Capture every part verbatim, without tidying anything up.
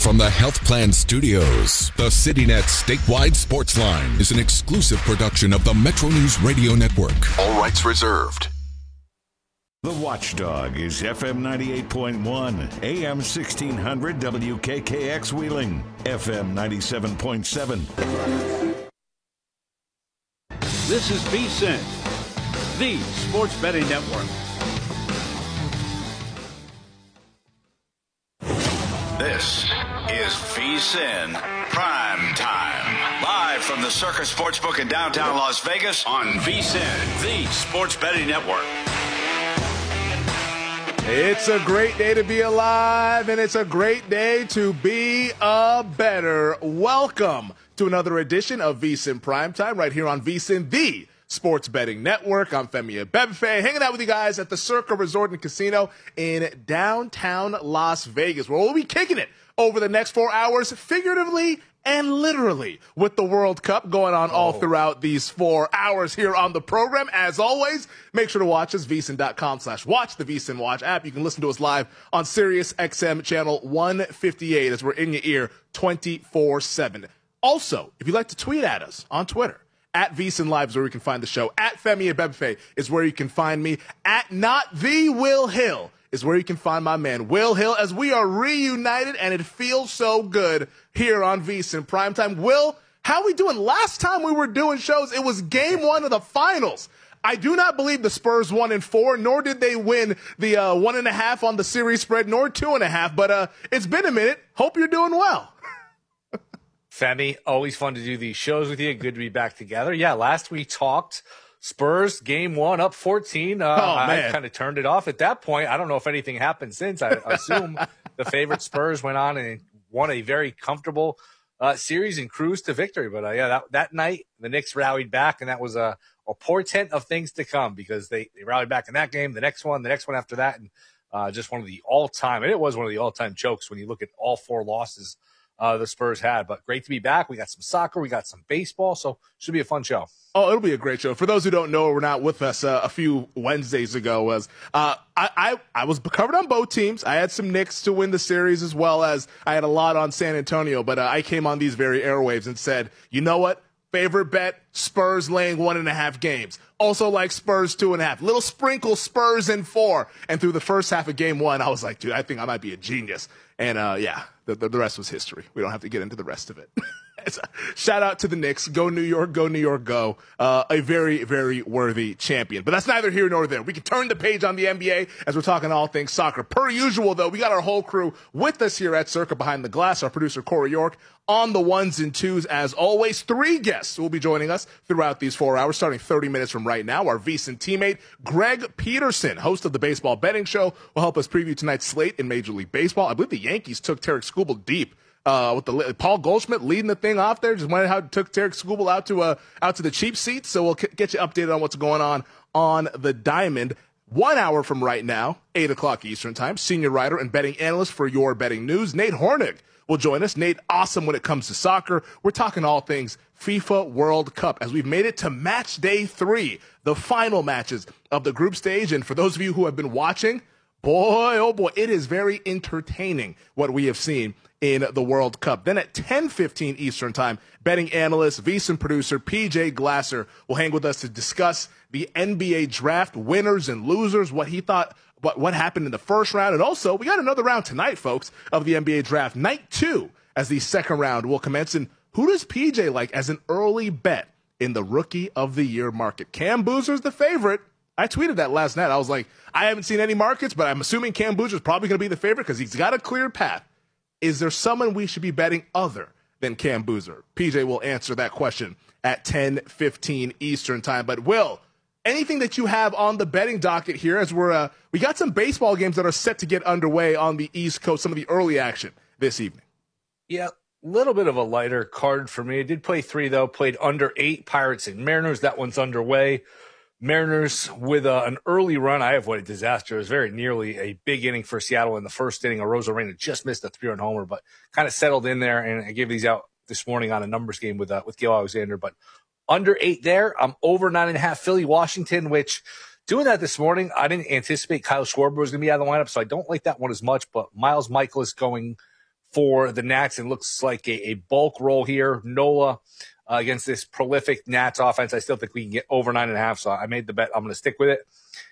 From the Health Plan Studios, the CityNet statewide sports line is an exclusive production of the Metro News Radio Network. All rights reserved. The Watchdog is F M ninety-eight point one, A M sixteen hundred W K K X Wheeling, F M ninety-seven point seven. This is VSiN, the Sports Betting Network. This is VSiN Prime Time. Live from the Circus Sportsbook in downtown Las Vegas on VSiN, the Sports Betting Network. It's a great day to be alive, and it's a great day to be a better. Welcome to another edition of VSiN Primetime right here on VSiN, the Sports Betting Network. I'm Femi Abebefe, hanging out with you guys at the Circa Resort and Casino in downtown Las Vegas, where we'll be kicking it over the next four hours, figuratively and literally, with the World Cup going on all throughout these four hours here on the program. As always, make sure to watch us, VSiN.com slash watch, the VSiN Watch app. You can listen to us live on Sirius X M channel one fifty-eight as we're in your ear twenty-four seven. Also, if you'd like to tweet at us on Twitter, at VSiN Live is where you can find the show. At Femi Abebefe is where you can find me. At Not The Will Hill is where you can find my man Will Hill, as we are reunited, and it feels so good here on VSiN Primetime. Will, how we doing? Last time we were doing shows, it was game one of the finals. I do not believe the Spurs won in four, nor did they win the uh, one and a half on the series spread, nor two and a half. But uh, it's been a minute. Hope you're doing well. Femi, always fun to do these shows with you. Good to be back together. Yeah, last we talked Spurs game one up fourteen. Uh, oh, I kind of turned it off at that point. I don't know if anything happened since. I assume the favorite Spurs went on and won a very comfortable uh, series and cruised to victory. But uh, yeah, that, that night the Knicks rallied back, and that was a, a portent of things to come, because they, they rallied back in that game, the next one, the next one after that, and uh, just one of the all-time, and it was one of the all-time chokes when you look at all four losses Uh, the Spurs had. But great to be back. We got some soccer, we got some baseball, so should be a fun show. Oh, it'll be a great show. For those who don't know, we're not with us uh, a few Wednesdays ago. Was uh, I, I I was covered on both teams. I had some Knicks to win the series, as well as I had a lot on San Antonio. But uh, I came on these very airwaves and said, you know what? Favorite bet, Spurs laying one and a half games. Also like Spurs two and a half. Little sprinkle Spurs in four. And through the first half of game one, I was like, dude, I think I might be a genius. And uh, yeah, the, the, the rest was history. We don't have to get into the rest of it. Shout out to the Knicks. Go New York, go New York, go. Uh, a very, very worthy champion. But that's neither here nor there. We can turn the page on the N B A as we're talking all things soccer. Per usual, though, we got our whole crew with us here at Circa Behind the Glass. Our producer, Corey York, on the ones and twos as always. Three guests will be joining us throughout these four hours, starting thirty minutes from right now. Our VSiN teammate, Greg Peterson, host of the Baseball Betting Show, will help us preview tonight's slate in Major League Baseball. I believe the Yankees took Tarek Skubal deep. Uh, with the Paul Goldschmidt leading the thing off there, just wondered how it took Tarek Skubal out to uh, out to the cheap seats. So we'll c- get you updated on what's going on on the diamond. One hour from right now, eight o'clock Eastern time, senior writer and betting analyst for Your Betting News, Nate Hornig, will join us. Nate, awesome when it comes to soccer. We're talking all things FIFA World Cup as we've made it to match day three, the final matches of the group stage. And for those of you who have been watching, boy, oh boy, it is very entertaining what we have seen in the World Cup. Then at ten fifteen Eastern time, betting analyst, VSiN producer P J Glasser will hang with us to discuss the N B A draft winners and losers, what he thought, what, what happened in the first round. And also, we got another round tonight, folks, of the N B A draft, night two, as the second round will commence. And who does P J like as an early bet in the Rookie of the Year market? Cam Boozer's the favorite. I tweeted that last night. I was like, I haven't seen any markets, but I'm assuming Cam Boozer's probably going to be the favorite because he's got a clear path. Is there someone we should be betting other than Cam Boozer? P J will answer that question at ten fifteen Eastern time. But Will, anything that you have on the betting docket here, as we're uh, we got some baseball games that are set to get underway on the East Coast, some of the early action this evening. Yeah, a little bit of a lighter card for me. I did play three, though. Played under eight, Pirates and Mariners. That one's underway. Mariners with uh, an early run. I avoided disaster. It was very nearly a big inning for Seattle in the first inning. Arozarena just missed a three-run homer, but kind of settled in there. And I gave these out this morning on a numbers game with uh, with Gil Alexander. But under eight there. I'm over nine and a half Philly Washington, which doing that this morning, I didn't anticipate Kyle Schwarber was going to be out of the lineup, so I don't like that one as much. But Miles Michaelis going for the Nats. It looks like a, a bulk roll here. Nola uh, against this prolific Nats offense. I still think we can get over nine and a half, so I made the bet. I'm going to stick with it.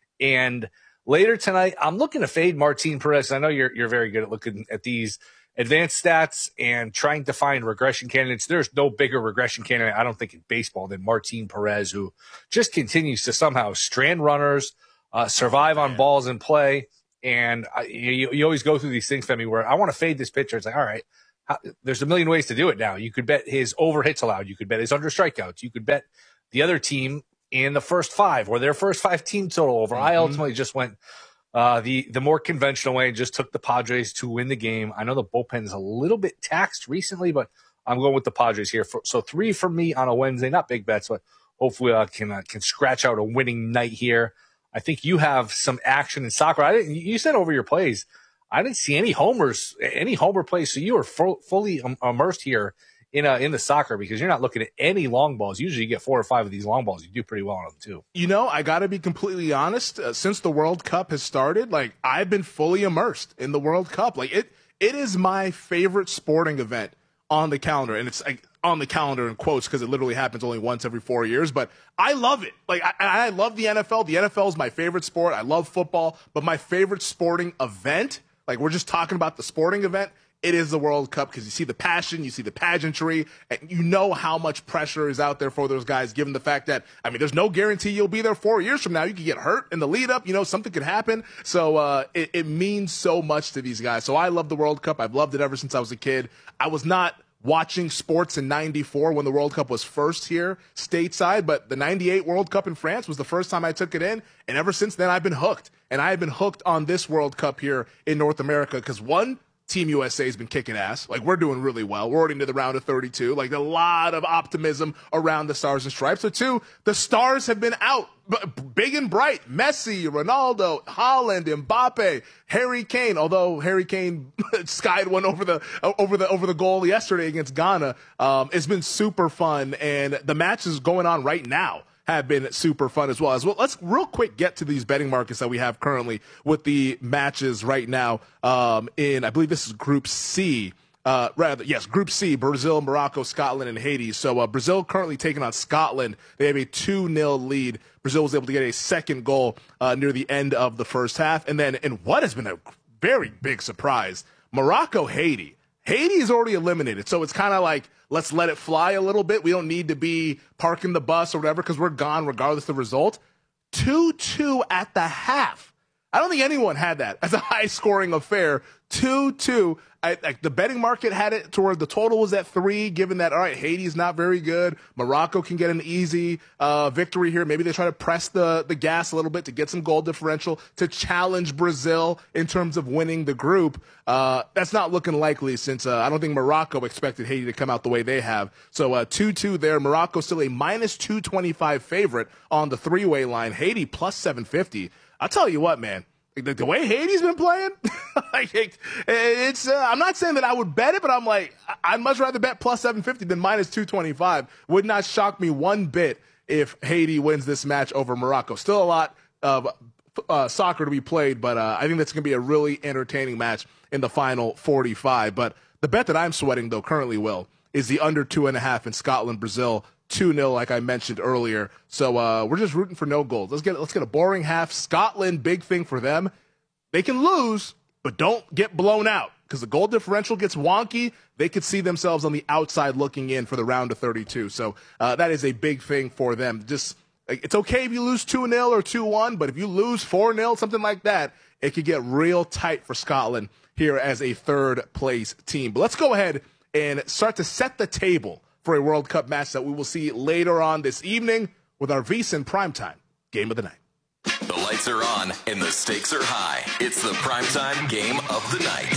And later tonight, I'm looking to fade Martin Perez. I know you're you're very good at looking at these advanced stats and trying to find regression candidates. There's no bigger regression candidate, I don't think, in baseball than Martin Perez, who just continues to somehow strand runners, uh, survive on balls in play. And I, you, you always go through these things, Femi, where I want to fade this pitcher. It's like, all right, how, there's a million ways to do it now. You could bet his over hits allowed. You could bet his under strikeouts. You could bet the other team in the first five or their first five team total over. Mm-hmm. I ultimately just went Uh, the, the more conventional way and just took the Padres to win the game. I know the bullpen's a little bit taxed recently, but I'm going with the Padres here. For, so three for me on a Wednesday, not big bets, but hopefully I can, uh, can scratch out a winning night here. I think you have some action in soccer. I didn't, you said over your plays, I didn't see any homers, any homer plays. So you are fu- fully um, immersed here in a, in the soccer because you're not looking at any long balls. Usually you get four or five of these long balls. You do pretty well on them too. You know, I got to be completely honest. Uh, since the World Cup has started, like I've been fully immersed in the World Cup. Like it, it is my favorite sporting event on the calendar. And it's like on the calendar in quotes because it literally happens only once every four years. But I love it. Like I, I love the N F L. The N F L is my favorite sport. I love football, but my favorite sporting event, like we're just talking about the sporting event, it is the World Cup because you see the passion, you see the pageantry, and you know how much pressure is out there for those guys, given the fact that, I mean, there's no guarantee you'll be there four years from now. You could get hurt in the lead up, you know, something could happen. So uh, it, it means so much to these guys. So I love the World Cup. I've loved it ever since I was a kid. I was not watching sports in ninety-four when the World Cup was first here stateside, but the ninety-eight World Cup in France was the first time I took it in. And ever since then, I've been hooked. And I have been hooked on this World Cup here in North America because, one, Team U S A has been kicking ass. Like, we're doing really well. We're already into the round of thirty-two. Like, a lot of optimism around the Stars and Stripes. So, two, the stars have been out b- big and bright. Messi, Ronaldo, Haaland, Mbappe, Harry Kane. Although Harry Kane skied one over the over the over the goal yesterday against Ghana. Um, it's been super fun, and the match is going on right now. Have been super fun as well. As well, let's real quick get to these betting markets that we have currently with the matches right now. Um, in I believe this is Group C. Uh, rather, yes, Group C: Brazil, Morocco, Scotland, and Haiti. So uh, Brazil currently taking on Scotland. They have a two nil lead. Brazil was able to get a second goal uh, near the end of the first half, and then in what has been a very big surprise, Morocco, Haiti. Haiti is already eliminated, so it's kind of like, let's let it fly a little bit. We don't need to be parking the bus or whatever because we're gone regardless of the result. two two at the half. I don't think anyone had that as a high-scoring affair. two two. I, like the betting market had it to where the total was at three, given that, all right, Haiti's not very good. Morocco can get an easy uh, victory here. Maybe they try to press the, the gas a little bit to get some goal differential to challenge Brazil in terms of winning the group. Uh, that's not looking likely since uh, I don't think Morocco expected Haiti to come out the way they have. So uh, two two there. Morocco still a minus two twenty-five favorite on the three-way line. Haiti plus seven fifty. I'll tell you what, man. The, the way Haiti's been playing, like it, it's. Uh, I'm not saying that I would bet it, but I'm like, I'd much rather bet plus seven fifty than minus two twenty-five. Would not shock me one bit if Haiti wins this match over Morocco. Still a lot of uh, soccer to be played, but uh, I think that's going to be a really entertaining match in the final forty-five. But the bet that I'm sweating, though, currently, Will, is the under two and a half in Scotland, Brazil. two nil, like I mentioned earlier. So uh, we're just rooting for no goals. Let's get let's get a boring half. Scotland, big thing for them. They can lose, but don't get blown out because the goal differential gets wonky. They could see themselves on the outside looking in for the round of thirty-two. So uh, that is a big thing for them. Just it's okay if you lose two nil or two one, but if you lose four nil, something like that, it could get real tight for Scotland here as a third-place team. But let's go ahead and start to set the table for a World Cup match that we will see later on this evening with our VSiN Primetime Game of the Night. The lights are on and the stakes are high. It's the Primetime Game of the Night.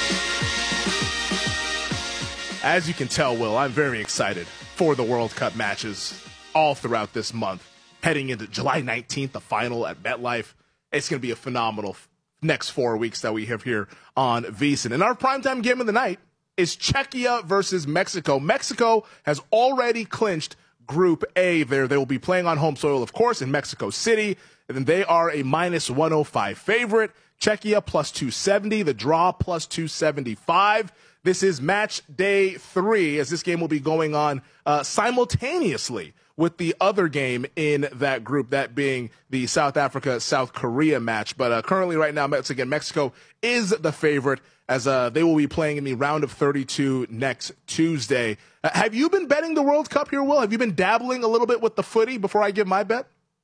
As you can tell, Will, I'm very excited for the World Cup matches all throughout this month. Heading into July nineteenth, the final at MetLife. It's going to be a phenomenal next four weeks that we have here on VSiN. And our Primetime Game of the Night is Czechia versus Mexico. Mexico has already clinched Group A there. They will be playing on home soil, of course, in Mexico City. and then they are a minus one oh five favorite. Czechia plus two seventy, the draw plus two seventy-five. This is match day three, as this game will be going on uh, simultaneously with the other game in that group, that being the South Africa-South Korea match. But uh, currently right now, again, Mexico is the favorite, as uh, they will be playing in the round of thirty-two next Tuesday. Uh, have you been betting the World Cup here, Will? Have you been dabbling a little bit with the footy before I give my bet?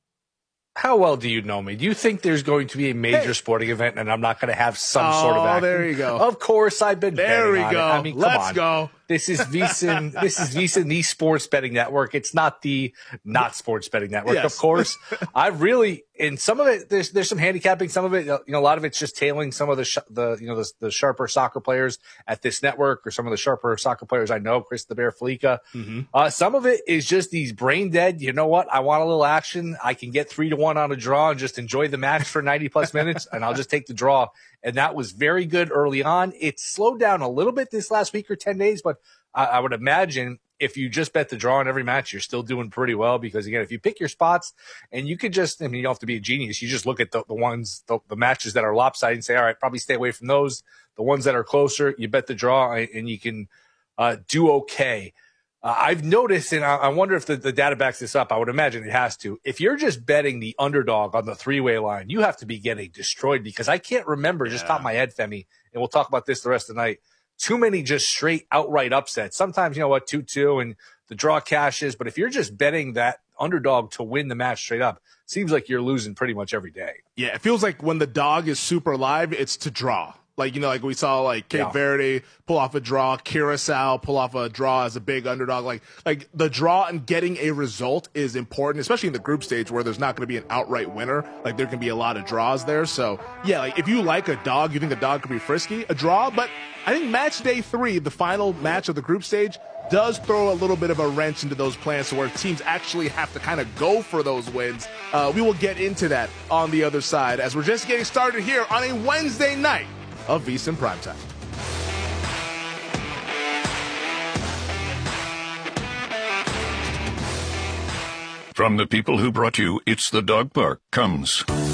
How well do you know me? Do you think there's going to be a major hey. sporting event and I'm not going to have some oh, sort of action? Oh, there you go. Of course, I've been there betting we on go. it. I mean, come Let's on. go. This is VSiN. This is VSiN, the sports betting network. It's not the not sports betting network, yes. Of course. I really, in some of it, there's there's some handicapping. Some of it, you know, a lot of it's just tailing some of the sh- the you know the, the sharper soccer players at this network, or some of the sharper soccer players I know, Chris the Bear Fleeka. Mm-hmm. Uh, some of it is just these brain dead. You know what? I want a little action. I can get three to one on a draw and just enjoy the match for ninety plus minutes, and I'll just take the draw. And that was very good early on. It slowed down a little bit this last week or ten days, but I, I would imagine if you just bet the draw in every match, you're still doing pretty well, because, again, if you pick your spots and you could just, I mean, you don't have to be a genius. You just look at the, the ones, the, the matches that are lopsided and say, all right, probably stay away from those. The ones that are closer, you bet the draw and you can uh, do okay. Uh, I've noticed, and I, I wonder if the, the data backs this up. I would imagine it has to. If you're just betting the underdog on the three-way line, you have to be getting destroyed, because I can't remember, yeah. just top of my head, Femi, and we'll talk about this the rest of the night, too many just straight outright upsets. Sometimes, you know what, two two and the draw cashes. But if you're just betting that underdog to win the match straight up, seems like you're losing pretty much every day. Yeah, it feels like when the dog is super live, it's to draw. Like, you know, like we saw, like, Cape yeah. Verde pull off a draw, Curacao pull off a draw as a big underdog. Like, like the draw and getting a result is important, especially in the group stage where there's not going to be an outright winner. Like, there can be a lot of draws there. So, yeah, like, if you like a dog, you think a dog could be frisky, a draw. But I think match day three, the final match of the group stage, does throw a little bit of a wrench into those plans, where teams actually have to kind of go for those wins. Uh, we will get into that on the other side, as we're just getting started here on a Wednesday night of VSiN Primetime. From the people who brought you It's the Dog Park comes